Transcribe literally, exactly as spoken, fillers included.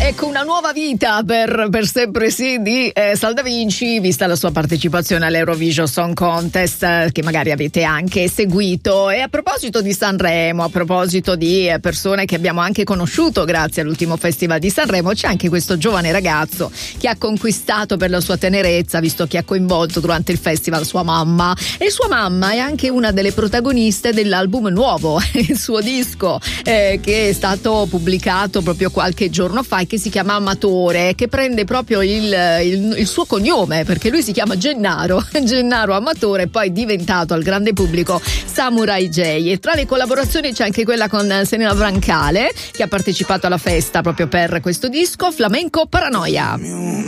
Ecco, una nuova vita per, per sempre sì di eh, Sal Da Vinci, vista la sua partecipazione all'Eurovision Song Contest, eh, che magari avete anche seguito. E a proposito di Sanremo, a proposito di eh, persone che abbiamo anche conosciuto grazie all'ultimo Festival di Sanremo, c'è anche questo giovane ragazzo che ha conquistato per la sua tenerezza, visto che ha coinvolto durante il festival sua mamma, e sua mamma è anche una delle protagoniste dell'album nuovo, il suo disco eh, che è stato pubblicato proprio qualche giorno fa e che si chiama Amatore, che prende proprio il, il, il suo cognome, perché lui si chiama Gennaro Gennaro Amatore, poi diventato al grande pubblico Samurai J. E tra le collaborazioni c'è anche quella con Serena Brancale, che ha partecipato alla festa proprio per questo disco, Flamenco Paranoia.